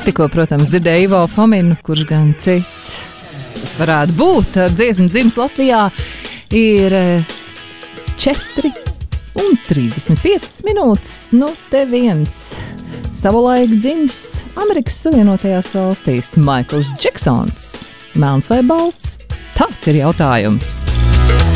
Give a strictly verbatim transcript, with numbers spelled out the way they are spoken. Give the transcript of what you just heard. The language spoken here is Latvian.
Tikko, protams, dzirdēju Ivo Fominu, kurš gan cits, kas varētu būt ar dziesmu dzims Latvijā, ir četri un trīsdesmit piecas minūtes. Nu, te viens savulaik dzims Amerikas Savienotajās valstīs. Maikls Džeksons. Melns vai balts? Tāds ir jautājums.